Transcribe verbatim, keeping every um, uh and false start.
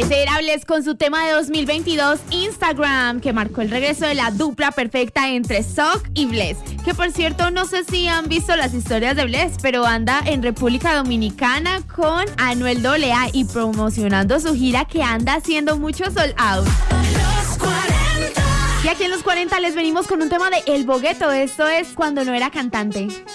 Ese era Bless con su tema de dos mil veintidós, Instagram, que marcó el regreso de la dupla perfecta entre Zoc y Bless. Que por cierto, no sé si han visto las historias de Bless, pero anda en República Dominicana con Anuel doble A y promocionando su gira que anda haciendo mucho sold out. Los cuarenta. Y aquí en Los cuarenta les venimos con un tema de El Bogueto. Esto es Cuando no era cantante.